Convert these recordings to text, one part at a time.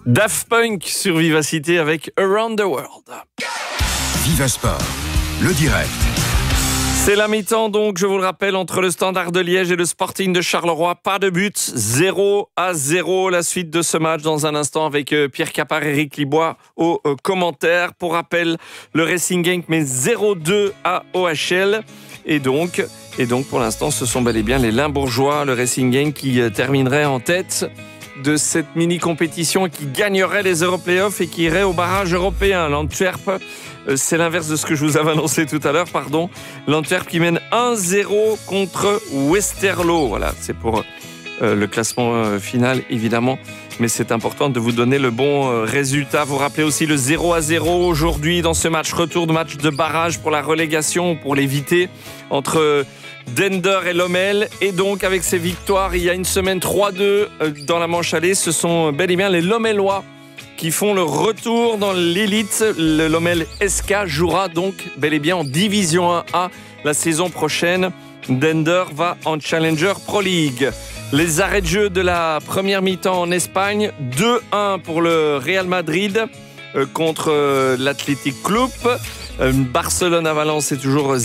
Daft Punk sur Vivacité avec Around the World. Viva Sport, le direct. C'est la mi-temps donc, je vous le rappelle, entre le Standard de Liège et le Sporting de Charleroi. Pas de but, 0-0. La suite de ce match dans un instant avec Pierre Capard et Eric Libois aux commentaires. Pour rappel, le Racing Genk met 0-2 à OHL. Et donc, pour l'instant, ce sont bel et bien les Limbourgeois, le Racing Genk qui terminerait en tête de cette mini-compétition, qui gagnerait les Europlayoffs et qui irait au barrage européen. L'Antwerp, c'est l'inverse de ce que je vous avais annoncé tout à l'heure, pardon. L'Antwerp qui mène 1-0 contre Westerlo. Voilà, c'est pour le classement final, évidemment. Mais c'est important de vous donner le bon résultat. Vous rappelez aussi le 0-0 aujourd'hui dans ce match. Retour de match de barrage pour la relégation, pour l'éviter, entre Dender et Lommel. Et donc, avec ces victoires, il y a une semaine 3-2 dans la manche allée. Ce sont bel et bien les Lommelois qui font le retour dans l'élite. Le Lommel SK jouera donc bel et bien en Division 1A la saison prochaine. Dender va en Challenger Pro League. Les arrêts de jeu de la première mi-temps en Espagne. 2-1 pour le Real Madrid contre l'Athletic Club. Barcelone à Valence, c'est toujours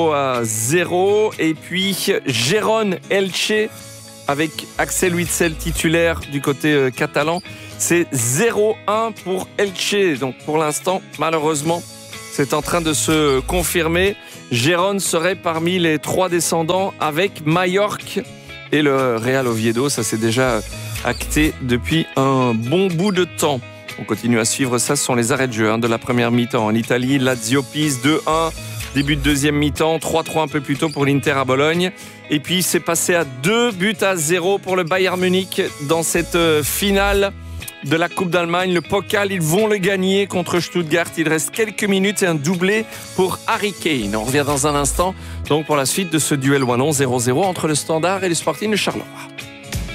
0-0. Et puis Gérone Elche avec Axel Witsel titulaire du côté catalan. C'est 0-1 pour Elche. Donc pour l'instant, malheureusement, c'est en train de se confirmer. Gérone serait parmi les 3 descendants avec Majorque et le Real Oviedo. Ça s'est déjà acté depuis un bon bout de temps. On continue à suivre ça. Ce sont les arrêts de jeu de la première mi-temps. En Italie, Lazio Pise 2-1. Début de deuxième mi-temps, 3-3 un peu plus tôt pour l'Inter à Bologne. Et puis c'est passé à 2-0 pour le Bayern Munich dans cette finale de la Coupe d'Allemagne. Le Pokal, ils vont le gagner contre Stuttgart. Il reste quelques minutes et un doublé pour Harry Kane. On revient dans un instant donc pour la suite de ce duel wallon 0-0 entre le Standard et le Sporting de Charleroi.